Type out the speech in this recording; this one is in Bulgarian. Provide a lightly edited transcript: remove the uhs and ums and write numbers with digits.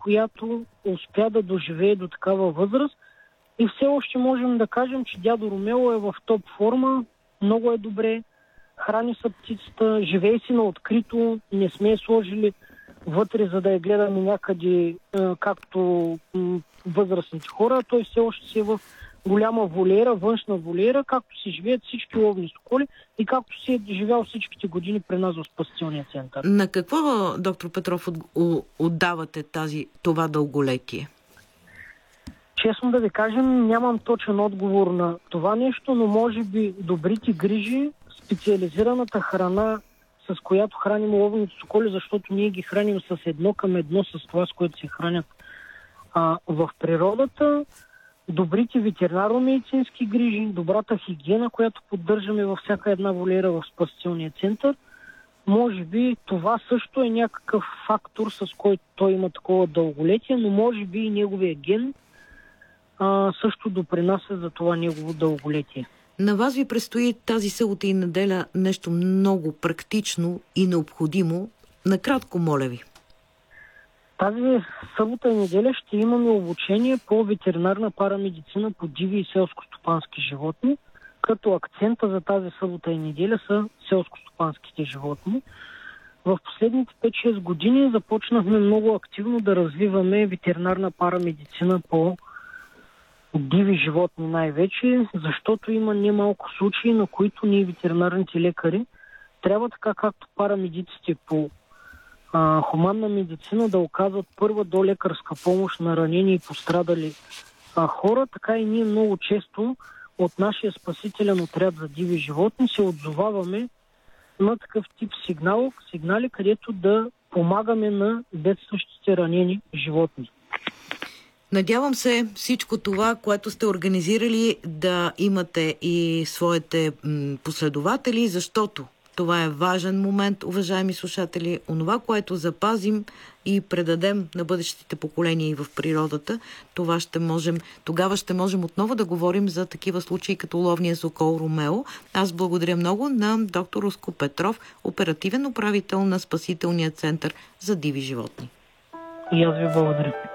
която успя да доживее до такава възраст. И все още можем да кажем, че дядо Ромео е в топ форма, много е добре, храни са птицата, живее си на открито, не сме я сложили вътре, за да я гледаме някъде, както възрастните хора. Той все още си е в голяма волера, външна волера, както си живеят всички ловни соколи и както си е живял всичките години при нас в спасителния център. На какво, доктор Петров, отдавате това дълголетие? Честно да ви кажем, нямам точен отговор на това нещо, но може би добрите грижи, специализираната храна, с която храним ловните соколи, защото ние ги храним с 1:1 с това, с което се хранят в природата, добрите ветеринарно-медицински грижи, добрата хигиена, която поддържаме във всяка една волера в спасителния център. Може би това също е някакъв фактор, с който той има такова дълголетие, но може би и неговия ген също допринася за това негово дълголетие. На вас ви предстои тази събота и неделя нещо много практично и необходимо. Накратко, моля ви. Тази събота и неделя ще имаме обучение по ветеринарна парамедицина по диви и селско-стопански животни, като акцента за тази събота и неделя са селско-стопанските животни. В последните 5-6 години започнахме много активно да развиваме ветеринарна парамедицина по диви животни най-вече, защото има немалко случаи, на които ние, ветеринарните лекари, трябва така както парамедиците по хуманна медицина да оказват първа долекарска помощ на ранени и пострадали хора, така и ние много често от нашия спасителен отряд за диви животни се отзоваваме на такъв тип сигнали, където да помагаме на бедстващите ранени животни. Надявам се всичко това, което сте организирали, да имате и своите последователи, защото това е важен момент, уважаеми слушатели. Онова, което запазим и предадем на бъдещите поколения и в природата, тогава ще можем отново да говорим за такива случаи като ловния сокол Ромео. Аз благодаря много на доктор Руско Петров, оперативен управител на Спасителния център за диви животни. И аз ви благодаря.